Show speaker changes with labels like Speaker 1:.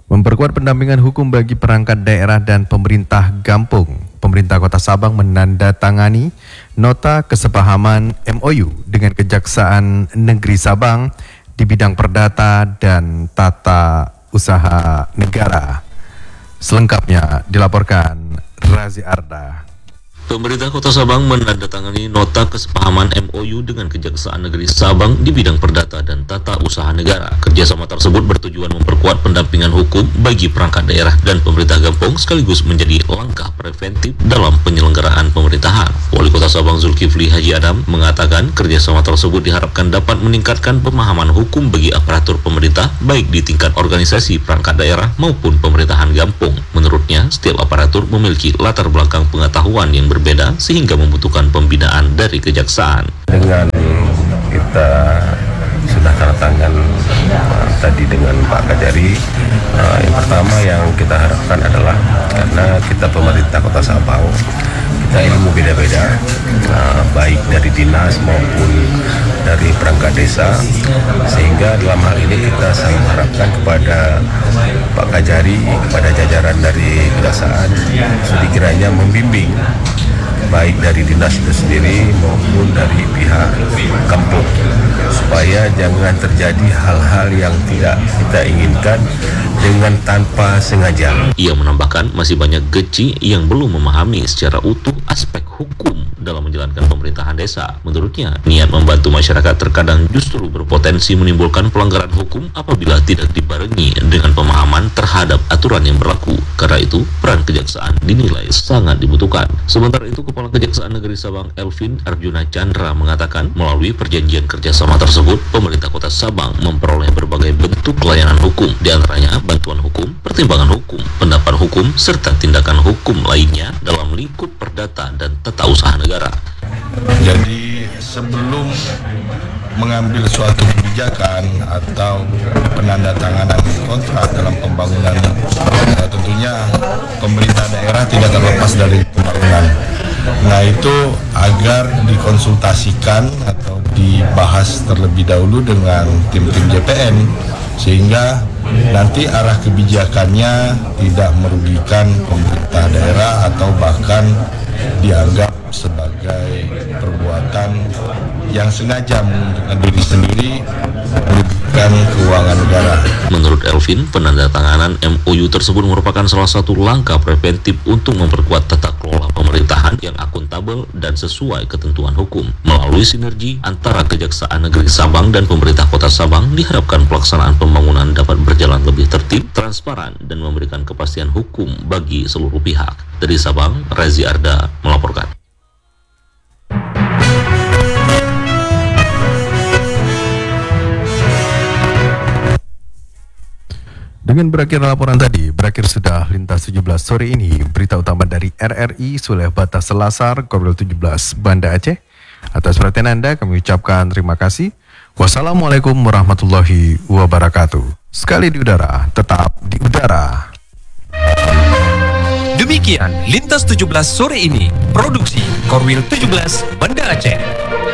Speaker 1: Memperkuat pendampingan hukum bagi perangkat daerah dan pemerintah Gampung, pemerintah Kota Sabang menandatangani nota kesepahaman MOU dengan Kejaksaan Negeri Sabang di bidang perdata dan tata usaha negara. Selengkapnya dilaporkan Razi Arda.
Speaker 2: Pemerintah Kota Sabang menandatangani nota kesepahaman MOU dengan Kejaksaan Negeri Sabang di bidang perdata dan tata usaha negara. Kerjasama tersebut bertujuan memperkuat pendampingan hukum bagi perangkat daerah dan pemerintah Gampung sekaligus menjadi langkah preventif dalam penyelenggaraan pemerintahan. Wali Kota Sabang Zulkifli Haji Adam mengatakan kerjasama tersebut diharapkan dapat meningkatkan pemahaman hukum bagi aparatur pemerintah baik di tingkat organisasi perangkat daerah maupun pemerintahan Gampung. Menurutnya, setiap aparatur memiliki latar belakang pengetahuan yang berbeda sehingga membutuhkan pembinaan dari kejaksaan.
Speaker 3: Dengan kita sudah tanda tangan tadi dengan Pak Kajari, yang pertama yang kita harapkan adalah karena kita pemerintah Kota Sabang, kita ilmu beda-beda, baik dari dinas maupun dari perangkat desa, sehingga dalam hal ini kita sangat harapkan kepada Pak Kajari, kepada jajaran dari kejaksaan, sekiranya membimbing baik dari dinas itu sendiri maupun dari pihak kampung, supaya jangan terjadi hal-hal yang tidak kita inginkan dengan tanpa sengaja.
Speaker 2: Ia menambahkan masih banyak geci yang belum memahami secara utuh aspek hukum dalam menjalankan pemerintahan desa. Menurutnya, niat membantu masyarakat terkadang justru berpotensi menimbulkan pelanggaran hukum apabila tidak dibarengi dengan pemahaman terhadap aturan yang berlaku. Karena itu, peran kejaksaan dinilai sangat dibutuhkan. Sementara itu, Kepala Kejaksaan Negeri Sabang Elvin Arjuna Chandra mengatakan melalui perjanjian kerjasama tersebut, pemerintah Kota Sabang memperoleh berbagai bentuk layanan hukum, diantaranya bantuan hukum, pertimbangan hukum, pendapat hukum, serta tindakan hukum lainnya dalam lingkup perdata dan tata usaha negara.
Speaker 4: Jadi sebelum mengambil suatu kebijakan atau penandatanganan kontrak dalam pembangunan, tentunya pemerintah daerah tidak terlepas dari pembangunan. Nah, itu agar dikonsultasikan atau dibahas terlebih dahulu dengan tim-tim JPN sehingga nanti arah kebijakannya tidak merugikan pemerintah daerah atau bahkan dianggap sebagai perbuatan yang sengaja menguntungkan diri sendiri merugikan keuangan negara.
Speaker 2: Menurut Elvin, penandatanganan MOU tersebut merupakan salah satu langkah preventif untuk memperkuat tata kelola pemerintahan yang akuntabel dan sesuai ketentuan hukum. Melalui sinergi antara Kejaksaan Negeri Sabang dan pemerintah Kota Sabang, diharapkan pelaksanaan pembangunan dapat berjalan lebih tertib, transparan, dan memberikan kepastian hukum bagi seluruh pihak. Dari Sabang, Razi Arda melaporkan.
Speaker 1: Dengan berakhir laporan tadi, berakhir sudah Lintas 17 sore ini. Berita utama dari RRI Sulawesi Batas Selasar, Korwil 17, Banda Aceh. Atas perhatian Anda, kami ucapkan terima kasih. Wassalamualaikum warahmatullahi wabarakatuh. Sekali di udara, tetap di udara.
Speaker 5: Demikian Lintas 17 sore ini. Produksi Korwil 17, Banda Aceh.